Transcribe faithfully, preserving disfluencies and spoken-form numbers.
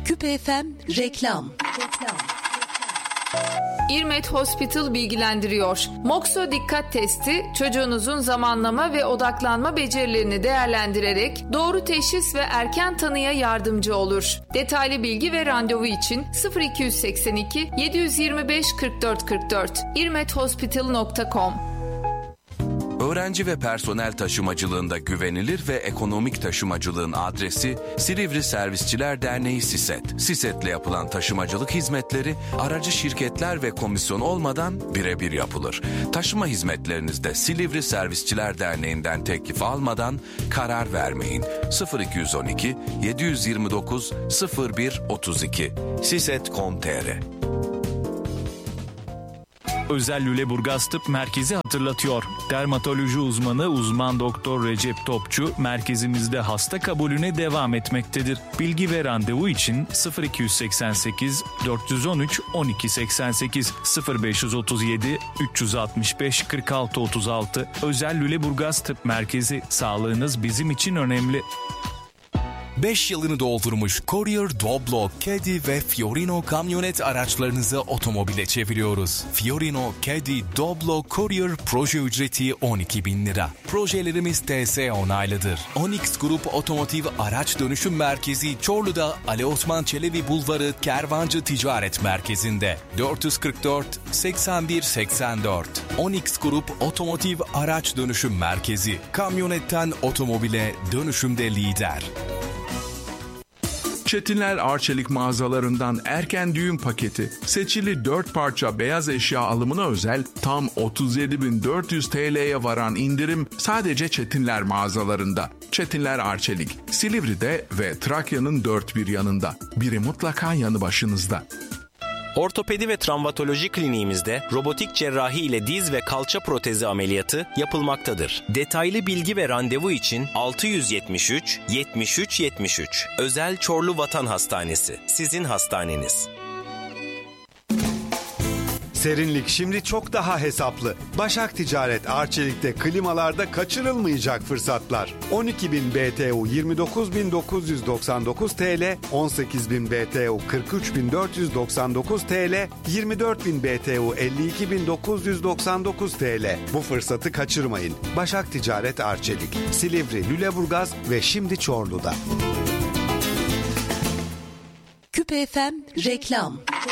Küpe F M reklam. İrmet Hospital bilgilendiriyor. Mokso dikkat testi çocuğunuzun zamanlama ve odaklanma becerilerini değerlendirerek doğru teşhis ve erken tanıya yardımcı olur. Detaylı bilgi ve randevu için sıfır iki seksen iki yedi yirmi beş kırk dört kırk dört irmet hospital nokta com. Öğrenci ve personel taşımacılığında güvenilir ve ekonomik taşımacılığın adresi Silivri Servisçiler Derneği SİSET. SİSET'le yapılan taşımacılık hizmetleri aracı şirketler ve komisyon olmadan birebir yapılır. Taşıma hizmetlerinizde Silivri Servisçiler Derneği'nden teklif almadan karar vermeyin. sıfır iki on iki yedi yirmi dokuz sıfır bir otuz iki siset nokta com nokta tr. Özel Lüleburgaz Tıp Merkezi hatırlatıyor. Dermatoloji uzmanı uzman doktor Recep Topçu merkezimizde hasta kabulüne devam etmektedir. Bilgi ve randevu için sıfır iki seksen sekiz dört on üç on iki seksen sekiz sıfır beş otuz yedi üç altmış beş kırk altı otuz altı. Özel Lüleburgaz Tıp Merkezi, sağlığınız bizim için önemli. beş yılını doldurmuş Courier, Doblo, Caddy ve Fiorino kamyonet araçlarınızı otomobile çeviriyoruz. Fiorino, Caddy, Doblo, Courier proje ücreti on iki bin lira. Projelerimiz T S onaylıdır. Onyx Grup Otomotiv Araç Dönüşüm Merkezi Çorlu'da Ali Osman Çelebi Bulvarı Kervancı Ticaret Merkezi'nde dört yüz kırk dört seksen bir seksen dört. Onyx Grup Otomotiv Araç Dönüşüm Merkezi, kamyonetten otomobile dönüşümde lider. Çetinler Arçelik mağazalarından erken düğün paketi. Seçili dört parça beyaz eşya alımına özel tam otuz yedi bin dört yüz T L'ye varan indirim sadece Çetinler mağazalarında. Çetinler Arçelik, Silivri'de ve Trakya'nın dört bir yanında. Biri mutlaka yanı başınızda. Ortopedi ve travmatoloji kliniğimizde robotik cerrahi ile diz ve kalça protezi ameliyatı yapılmaktadır. Detaylı bilgi ve randevu için altı yüz yetmiş üç yetmiş üç yetmiş üç. Özel Çorlu Vatan Hastanesi, sizin hastaneniz. Serinlik şimdi çok daha hesaplı. Başak Ticaret Arçelik'te klimalarda kaçırılmayacak fırsatlar. on iki bin B T U yirmi dokuz bin dokuz yüz doksan dokuz T L, on sekiz bin B T U kırk üç bin dört yüz doksan dokuz T L, yirmi dört bin B T U elli iki bin dokuz yüz doksan dokuz T L. Bu fırsatı kaçırmayın. Başak Ticaret Arçelik, Silivri, Lüleburgaz ve şimdi Çorlu'da. Küpe F M reklam.